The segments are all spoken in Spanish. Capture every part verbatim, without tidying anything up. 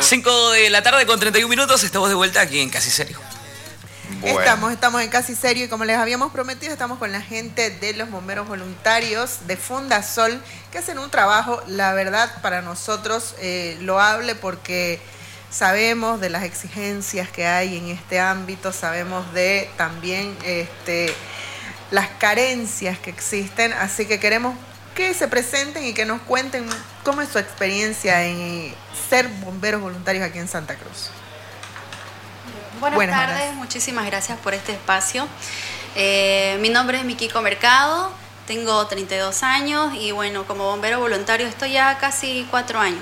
cinco de la tarde con treinta y un minutos, estamos de vuelta aquí en Casi Serio. Bueno. Estamos, estamos en Casi Serio y como les habíamos prometido, estamos con la gente de los bomberos voluntarios de Fundasol, que hacen un trabajo, la verdad, para nosotros eh, loable, porque sabemos de las exigencias que hay en este ámbito, sabemos de también este, las carencias que existen, así que queremos que se presenten y que nos cuenten cómo es su experiencia en ser bomberos voluntarios aquí en Santa Cruz. Buenas, Buenas tardes, horas. Muchísimas gracias por este espacio. Eh, mi nombre es Mikiko Mercado, tengo treinta y dos años y bueno, como bombero voluntario estoy ya casi cuatro años.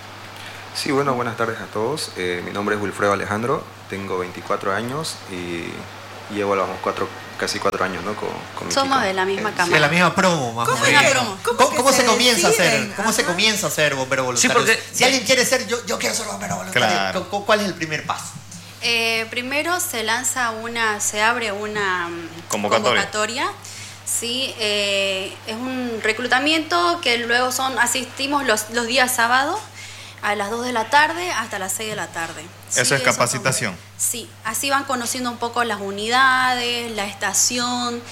Sí, bueno, buenas tardes a todos. Eh, mi nombre es Wilfredo Alejandro, tengo veinticuatro años y llevo los cuatro, casi cuatro años, ¿no? Con, con Somos Mikiko. De la misma cámara. De la misma promo, más o menos. ¿Cómo, ¿Cómo, ¿Cómo se, se comienza a ser? ¿Cómo Ajá. se comienza a ser bombero voluntario? Sí, porque, si alguien quiere ser, yo, yo quiero ser bombero voluntario, claro. ¿Cuál es el primer paso? Eh, primero se lanza una, se abre una convocatoria. convocatoria sí, eh, es un reclutamiento que luego son, asistimos los, los días sábados a las dos de la tarde hasta las seis de la tarde. Eso sí, es capacitación. Eso, sí, así van conociendo un poco las unidades, la estación,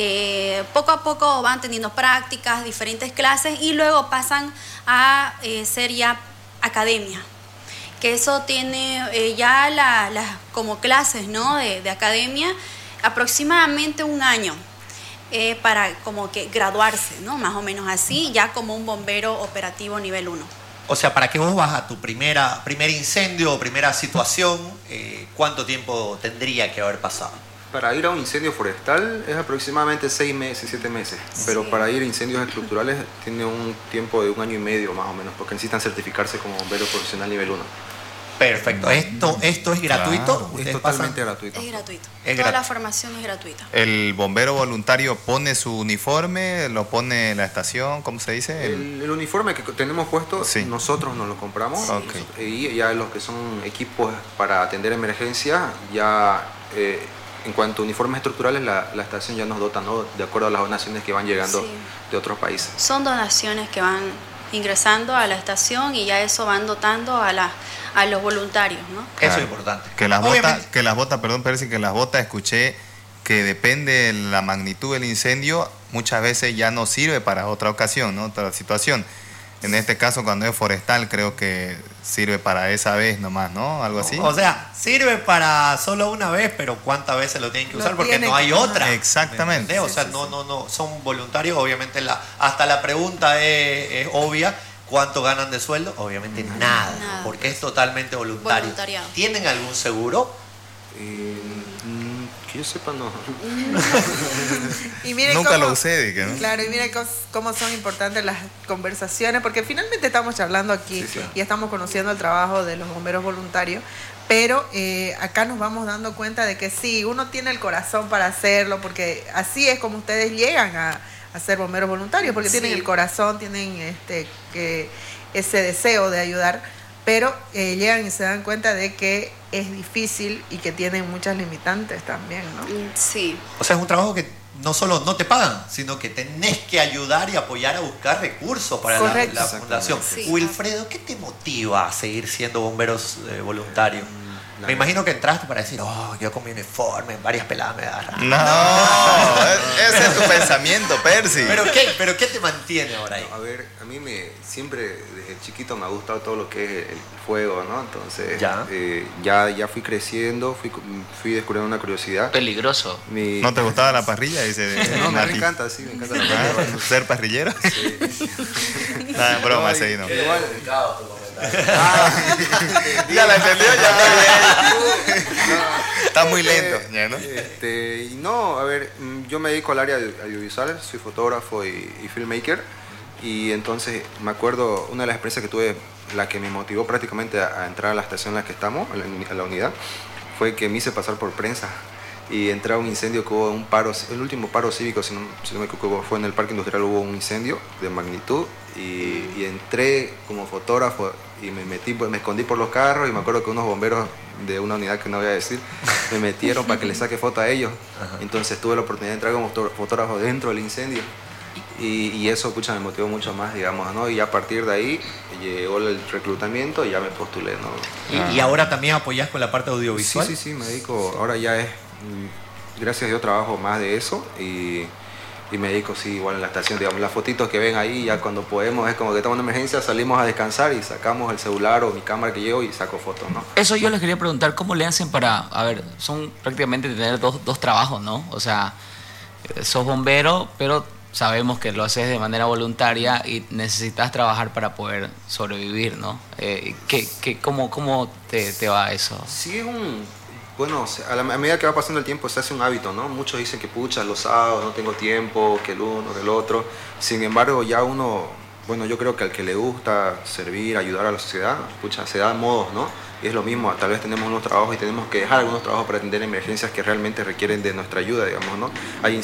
eh, poco a poco van teniendo prácticas, diferentes clases y luego pasan a eh, ser ya academia. Que eso tiene eh, ya las la, como clases, ¿no? de, de academia, aproximadamente un año eh, para como que graduarse, ¿no? Más o menos así, ya como un bombero operativo nivel uno. O sea, para que vos vas a tu primera, primer incendio o primera situación, eh, ¿cuánto tiempo tendría que haber pasado? Para ir a un incendio forestal es aproximadamente seis meses, siete meses, sí. Pero para ir a incendios estructurales tiene un tiempo de un año y medio más o menos, porque necesitan certificarse como bombero profesional nivel uno. Perfecto. ¿Esto, esto es gratuito? Claro, es totalmente pasan? gratuito. Es gratuito. Es Toda grat... la formación es gratuita. ¿El bombero voluntario pone su uniforme, lo pone en la estación, cómo se dice? El, el uniforme que tenemos puesto, sí. nosotros nos lo compramos. Sí. Y ya los que son equipos para atender emergencias, ya eh, en cuanto a uniformes estructurales, la, la estación ya nos dota, ¿no? De acuerdo a las donaciones que van llegando sí. de otros países. Son donaciones que van ingresando a la estación y ya eso van dotando a la a los voluntarios, ¿no? Eso es importante. Que las botas, que las botas, perdón, Percy, que las botas escuché que depende de la magnitud del incendio, muchas veces ya no sirve para otra ocasión, ¿no? Otra situación. En este caso, cuando es forestal, creo que sirve para esa vez nomás, ¿no? Algo así. O sea, sirve para solo una vez, pero ¿cuántas veces lo tienen que usar? Lo Porque no hay otra. Exactamente. O sea, sí, sí, no, no, no, son voluntarios, obviamente la, hasta la pregunta es, es obvia. ¿Cuánto ganan de sueldo? Obviamente nada, nada, porque es totalmente voluntario. Voluntariado. ¿Tienen algún seguro? Eh, que yo sepa, no. y miren Nunca cómo, lo usé, ¿no? Claro, y miren cómo son importantes las conversaciones, porque finalmente estamos charlando aquí sí, sí. y estamos conociendo el trabajo de los bomberos voluntarios, pero eh, acá nos vamos dando cuenta de que sí, uno tiene el corazón para hacerlo, porque así es como ustedes llegan a a ser bomberos voluntarios, porque sí. tienen el corazón, tienen este que ese deseo de ayudar, pero eh, llegan y se dan cuenta de que es difícil y que tienen muchas limitantes también, ¿no? Sí. O sea, es un trabajo que no solo no te pagan, sino que tenés que ayudar y apoyar a buscar recursos para la, la fundación. Sí. Wilfredo, ¿qué te motiva a seguir siendo bomberos eh, voluntarios? Me imagino que entraste para decir, oh, yo con mi uniforme, varias peladas me da raro. No, no, ese es tu pensamiento, Percy. ¿Pero qué, ¿Pero qué te mantiene ahora ahí? No, a ver, a mí me siempre desde chiquito me ha gustado todo lo que es el fuego, ¿no? Entonces, ya, eh, ya, ya fui creciendo, fui, fui descubriendo una curiosidad. Peligroso. Mi... ¿No te gustaba la parrilla? Dice, no, me encanta, sí, me encanta la parrilla. ¿Ser parrillero? Sí. Nada, broma, no, seguí, no. Igual, Ah, ya la entendió, ya está bien. Está muy lento, ¿ya, no? Este, no, a ver, yo me dedico al área audiovisual, soy fotógrafo y, y filmmaker, y entonces me acuerdo una de las experiencias que tuve, la que me motivó prácticamente a, a entrar a la estación en la que estamos, a la, a la unidad, fue que me hice pasar por prensa y entré a un incendio que hubo, un paro, el último paro cívico, si no, si no me equivoco, fue en el parque industrial, hubo un incendio de magnitud y, y entré como fotógrafo y me metí, me escondí por los carros y me acuerdo que unos bomberos de una unidad que no voy a decir me metieron para que le saque foto a ellos. Ajá. Entonces tuve la oportunidad de entrar como fotógrafo dentro del incendio Y, y eso, pucha, me motivó mucho más, digamos, ¿no? Y a partir de ahí llegó el reclutamiento y ya me postulé, ¿no? ¿Y, ah. ¿Y ahora también apoyás con la parte audiovisual? Sí, sí, sí, me dedico, ahora ya es, gracias a Dios trabajo más de eso y, y me dedico, sí, igual en la estación, digamos, las fotitos que ven ahí, ya cuando podemos, es como que estamos en emergencia, salimos a descansar y sacamos el celular o mi cámara que llevo y saco fotos, ¿no? Eso yo les quería preguntar, ¿cómo le hacen para, a ver, son prácticamente tener dos, dos trabajos, ¿no? O sea, sos bombero, pero sabemos que lo haces de manera voluntaria y necesitas trabajar para poder sobrevivir, ¿no? Eh, ¿qué, qué, cómo, ¿Cómo te, te va eso? Sí, es un... Bueno, a, la, a medida que va pasando el tiempo se hace un hábito, ¿no? Muchos dicen que pucha, los sábados no tengo tiempo, que el uno, que el otro. Sin embargo, ya uno... Bueno, yo creo que al que le gusta servir, ayudar a la sociedad, pucha, se da modos, ¿no? Y es lo mismo, tal vez tenemos unos trabajos y tenemos que dejar algunos trabajos para atender emergencias que realmente requieren de nuestra ayuda, digamos, ¿no? Hay